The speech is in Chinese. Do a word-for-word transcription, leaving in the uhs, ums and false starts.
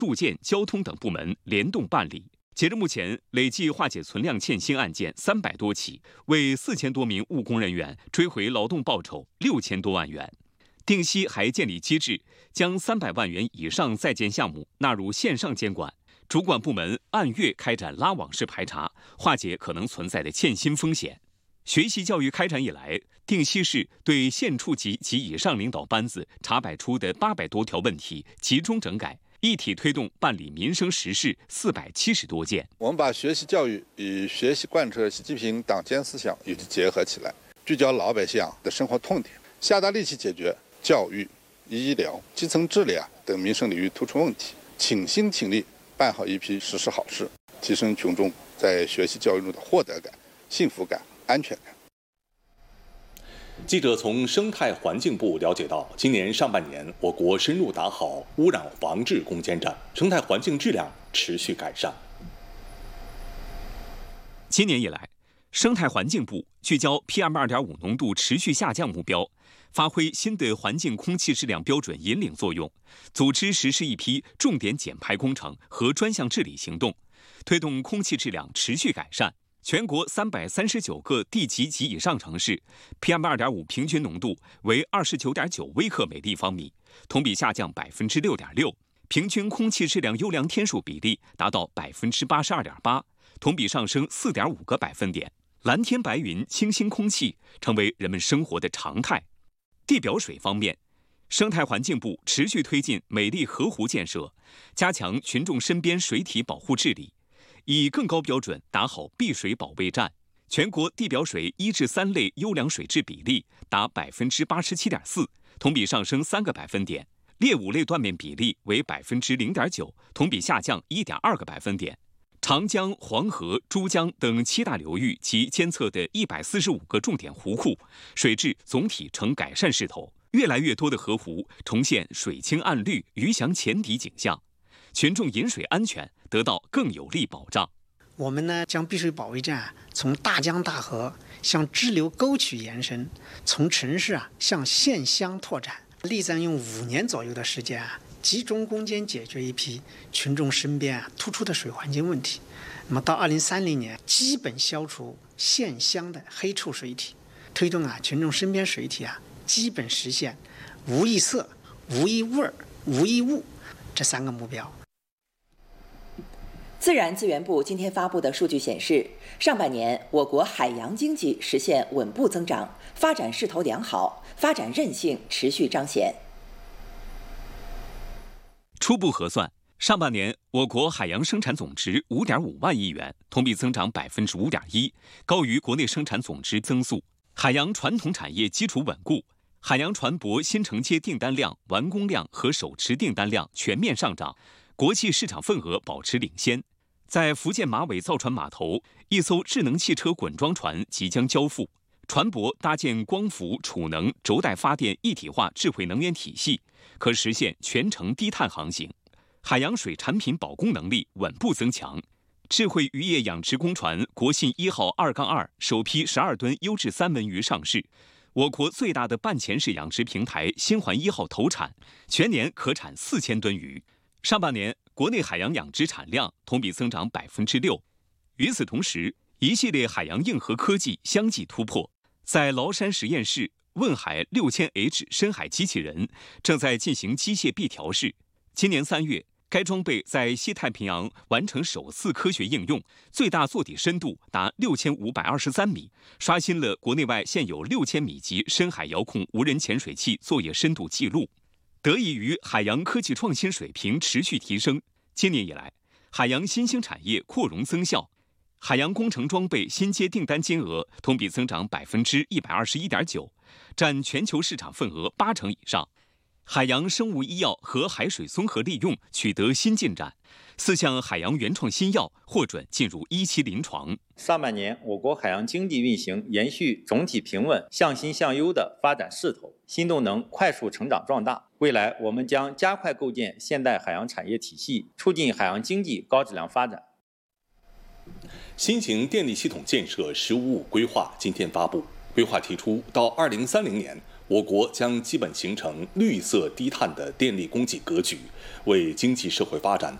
住建、交通等部门联动办理。截至目前，累计化解存量欠薪案件三百多起，为四千多名务工人员追回劳动报酬六千多万元。定西还建立机制，将三百万元以上在建项目纳入线上监管，主管部门按月开展拉网式排查，化解可能存在的欠薪风险。学习教育开展以来，定西市对县处级及以上领导班子查摆出的八百多条问题集中整改，一体推动办理民生实事四百七十多件。 我们把学习教育与学习贯彻习近平党监思想与之结合起来，聚焦老百姓的生活痛点，下大力气解决教育、医疗、基层治理啊等民生领域突出问题，倾心倾力办好一批实事好事，提升群众在学习教育中的获得感、幸福感、安全感。 记者从生态环境部了解到，今年上半年，我国深入打好污染防治攻坚战，生态环境质量持续改善。 今年以来，生态环境部聚焦 P M 二点五 浓度持续下降目标，发挥新的环境空气质量标准引领作用，组织实施一批重点减排工程和专项治理行动，推动空气质量持续改善。全国三百三十九个地级及以上城市 P M 二点五 平均浓度为二十九点九微克每立方米，同比下降百分之六点六，平均空气质量优良天数比例达到百分之八十二点八，同比上升四点五个百分点。蓝天白云、清新空气成为人们生活的常态。地表水方面，生态环境部持续推进美丽河湖建设，加强群众身边水体保护治理，以更高标准打好碧水保卫战。全国地表水一至三类优良水质比例达百分之八十七点四，同比上升三个百分点；劣五类断面比例为百分之零点九，同比下降一点二个百分点。长江、黄河、珠江等七大流域及监测的一百四十五个重点湖库，水质总体呈改善势头，越来越多的河湖重现水清岸绿、鱼翔浅底景象，群众饮水安全得到更有力保障。 我们呢将碧水保卫战从大江大河向支流沟渠延伸，从城市啊向县乡拓展，力争用五年左右的时间啊，集中攻坚解决一批群众身边啊突出的水环境问题。那么到二零三零年，基本消除县乡的黑臭水体，推动啊群众身边水体啊基本实现无异色、无异味、无异物这三个目标。 自然资源部今天发布的数据显示，上半年我国海洋经济实现稳步增长，发展势头良好，发展韧性持续彰显。 初步核算，上半年我国海洋生产总值五点五万亿元，同比增长百分之五点一，高于国内生产总值增速。海洋传统产业基础稳固，海洋船舶新承接订单量、完工量和手持订单量全面上涨，国际市场份额保持领先。在福建马尾造船码头，一艘智能汽车滚装船即将交付，船舶搭建光伏、储能、轴带发电一体化智慧能源体系，可实现全程低碳航行。海洋水产品保供能力稳步增强。智慧渔业养殖工船国信一号二杠二首批十二吨优质三文鱼上市。我国最大的半潜式养殖平台新环一号投产，全年可产四千吨鱼。上半年，国内海洋养殖产量同比增长百分之六。与此同时，一系列海洋硬核科技相继突破。在崂山实验室，问海六千 H 深海机器人正在进行机械臂调试。今年三月，该装备在西太平洋完成首次科学应用，最大座底深度达六千五百二十三米，刷新了国内外现有六千米级深海遥控无人潜水器作业深度记录。得益于海洋科技创新水平持续提升，今年以来，海洋新兴产业扩容增效，海洋工程装备新接订单金额同比增长百分之一百二十一点九，占全球市场份额八成以上。海洋生物医药和海水综合利用取得新进展，四项海洋原创新药获准进入一期临床。 上半年，我国海洋经济运行延续总体平稳、向新向优的发展势头，新动能快速成长壮大。未来，我们将加快构建现代海洋产业体系，促进海洋经济高质量发展。 新型电力系统建设“十五五”规划今天发布，规划提出，到二零三零年， 我国将基本形成绿色低碳的电力供给格局，为经济社会发展